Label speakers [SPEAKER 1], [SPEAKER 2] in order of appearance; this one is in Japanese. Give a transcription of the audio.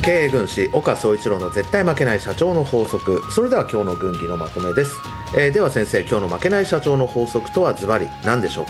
[SPEAKER 1] 経営軍師岡総一郎の絶対負けない社長の法則。それでは今日の軍議のまとめです。では先生、今日の負けない社長の法則とはズバリ何でしょうか？